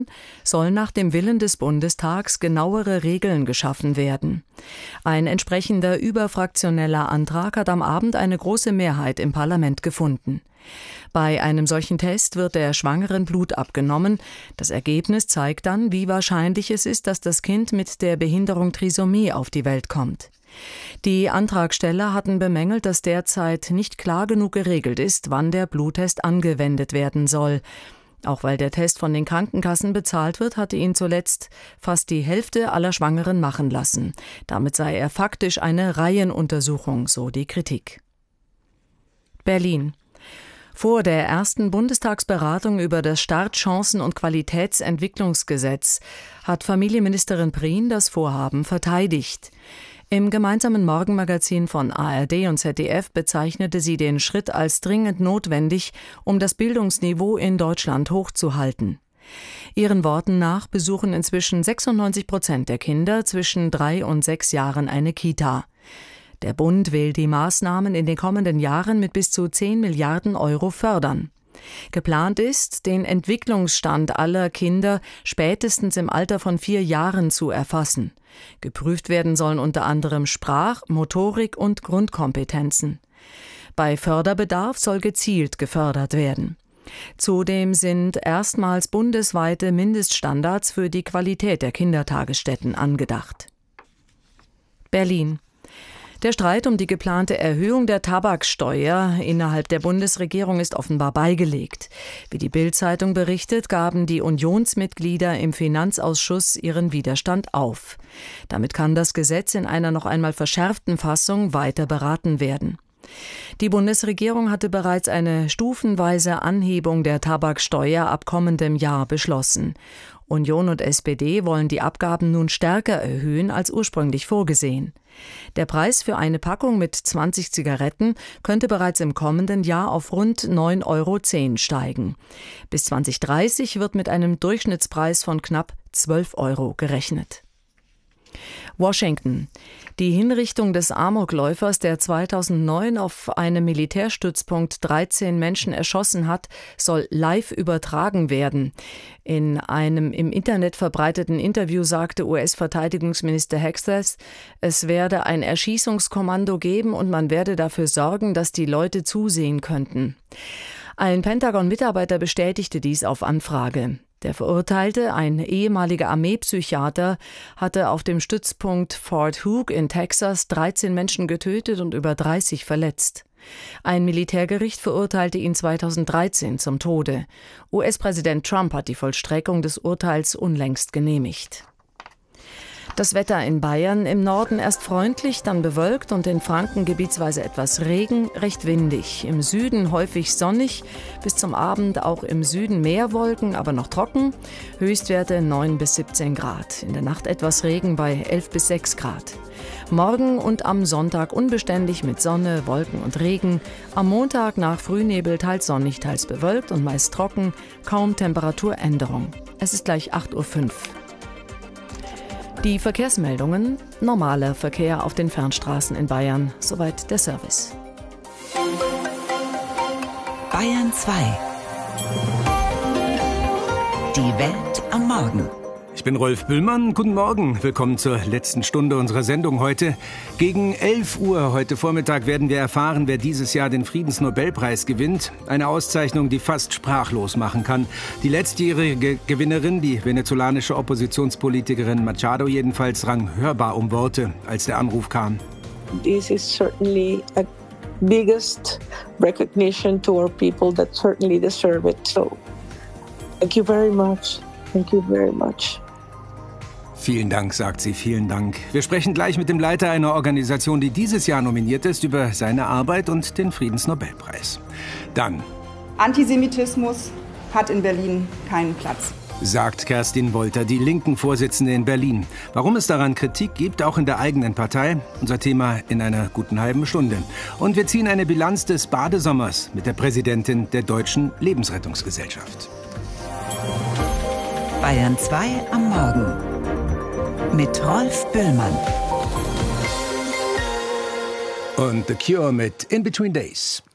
sollen nach dem Willen des Bundestags genauere Regeln geschaffen werden. Ein entsprechender überfraktioneller Antrag hat am Abend eine große Mehrheit im Parlament gefunden. Bei einem solchen Test wird der Schwangeren Blut abgenommen. Das Ergebnis zeigt dann, wie wahrscheinlich es ist, dass das Kind mit der Behinderung Trisomie auf die Welt kommt. Die Antragsteller hatten bemängelt, dass derzeit nicht klar genug geregelt ist, wann der Bluttest angewendet werden soll. Auch weil der Test von den Krankenkassen bezahlt wird, hatte ihn zuletzt fast die Hälfte aller Schwangeren machen lassen. Damit sei er faktisch eine Reihenuntersuchung, so die Kritik. Berlin. Vor der ersten Bundestagsberatung über das Startchancen- und Qualitätsentwicklungsgesetz hat Familienministerin Prien das Vorhaben verteidigt. Im gemeinsamen Morgenmagazin von ARD und ZDF bezeichnete sie den Schritt als dringend notwendig, um das Bildungsniveau in Deutschland hochzuhalten. Ihren Worten nach besuchen inzwischen 96% der Kinder zwischen 3 und 6 Jahren eine Kita. Der Bund will die Maßnahmen in den kommenden Jahren mit bis zu 10 Milliarden Euro fördern. Geplant ist, den Entwicklungsstand aller Kinder spätestens im Alter von 4 Jahren zu erfassen. Geprüft werden sollen unter anderem Sprach-, Motorik- und Grundkompetenzen. Bei Förderbedarf soll gezielt gefördert werden. Zudem sind erstmals bundesweite Mindeststandards für die Qualität der Kindertagesstätten angedacht. Berlin. Der Streit um die geplante Erhöhung der Tabaksteuer innerhalb der Bundesregierung ist offenbar beigelegt. Wie die Bild-Zeitung berichtet, gaben die Unionsmitglieder im Finanzausschuss ihren Widerstand auf. Damit kann das Gesetz in einer noch einmal verschärften Fassung weiter beraten werden. Die Bundesregierung hatte bereits eine stufenweise Anhebung der Tabaksteuer ab kommendem Jahr beschlossen. Union und SPD wollen die Abgaben nun stärker erhöhen als ursprünglich vorgesehen. Der Preis für eine Packung mit 20 Zigaretten könnte bereits im kommenden Jahr auf rund 9,10 € steigen. Bis 2030 wird mit einem Durchschnittspreis von knapp 12 € gerechnet. Washington. Die Hinrichtung des Amokläufers, der 2009 auf einem Militärstützpunkt 13 Menschen erschossen hat, soll live übertragen werden. In einem im Internet verbreiteten Interview sagte US-Verteidigungsminister Hegseth, es werde ein Erschießungskommando geben und man werde dafür sorgen, dass die Leute zusehen könnten. Ein Pentagon-Mitarbeiter bestätigte dies auf Anfrage. Der Verurteilte, ein ehemaliger Armeepsychiater, hatte auf dem Stützpunkt Fort Hook in Texas 13 Menschen getötet und über 30 verletzt. Ein Militärgericht verurteilte ihn 2013 zum Tode. US-Präsident Trump hat die Vollstreckung des Urteils unlängst genehmigt. Das Wetter in Bayern: im Norden erst freundlich, dann bewölkt und in Franken gebietsweise etwas Regen, recht windig. Im Süden häufig sonnig, bis zum Abend auch im Süden mehr Wolken, aber noch trocken. Höchstwerte 9 bis 17 Grad. In der Nacht etwas Regen bei 11 bis 6 Grad. Morgen und am Sonntag unbeständig mit Sonne, Wolken und Regen. Am Montag nach Frühnebel teils sonnig, teils bewölkt und meist trocken. Kaum Temperaturänderung. Es ist gleich 8:05 Uhr. Die Verkehrsmeldungen: normaler Verkehr auf den Fernstraßen in Bayern. Soweit der Service. Bayern 2. Die Welt am Morgen. Ich bin Rolf Bühlmann. Guten Morgen. Willkommen zur letzten Stunde unserer Sendung heute. Gegen 11 Uhr heute Vormittag werden wir erfahren, wer dieses Jahr den Friedensnobelpreis gewinnt. Eine Auszeichnung, die fast sprachlos machen kann. Die letztjährige Gewinnerin, die venezolanische Oppositionspolitikerin Machado jedenfalls, rang hörbar um Worte, als der Anruf kam. This is certainly a biggest recognition to our people that certainly deserve it. So, thank you very much. Thank you very much. Vielen Dank, sagt sie, vielen Dank. Wir sprechen gleich mit dem Leiter einer Organisation, die dieses Jahr nominiert ist, über seine Arbeit und den Friedensnobelpreis. Dann: Antisemitismus hat in Berlin keinen Platz, sagt Kerstin Wolter, die Linken-Vorsitzende in Berlin. Warum es daran Kritik gibt, auch in der eigenen Partei, unser Thema in einer guten halben Stunde. Und wir ziehen eine Bilanz des Badesommers mit der Präsidentin der Deutschen Lebensrettungsgesellschaft. Bayern 2 am Morgen mit Rolf Bühlmann. Und The Cure mit In Between Days.